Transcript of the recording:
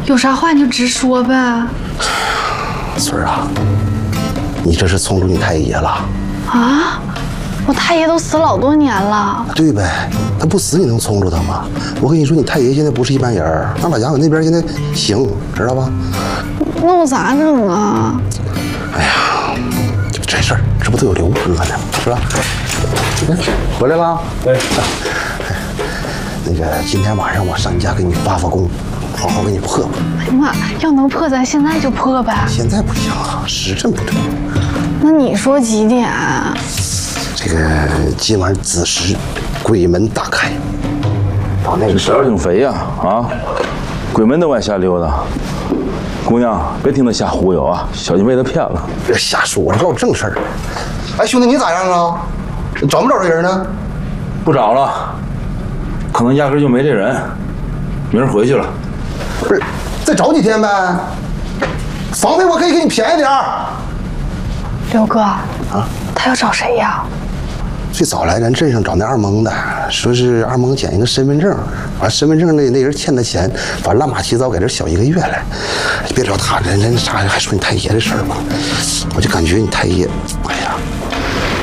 有啥话你就直说呗。 孙儿啊，你这是冲着你太爷了啊？我太爷都死老多年了。 对呗，他不死你能冲着他吗？我跟你说，你太爷现在不是一般人，那老家伙那边现在行，知道吧？ 那我咋整啊？ 哎呀，这事儿这不都有刘哥呢，是吧？回来了。对。那个今天晚上我上你家给你发功，好好给你破破。 哎呀妈，要能破咱现在就破呗。 现在不行啊，时辰不对。 那你说几点？ 这个今晚子时，鬼门大开。到那个时候挺肥呀啊，鬼门都往下溜达。姑娘，别听他瞎忽悠啊，小心被他骗了。 别瞎说，我这唠正事儿。哎，兄弟，你咋样啊？找没找着人呢？ 不找了，可能压根就没这人。明儿回去了。 不是，再找几天呗。房费我可以给你便宜点儿。 刘哥啊，他要找谁呀？ 最早来咱镇上找那二蒙的，说是二蒙捡一个身份证，完身份证那人欠他钱，反正乱码七糟给这小1个月了。别找他，人啥还说你太爷的事儿吧，我就感觉你太爷，哎呀，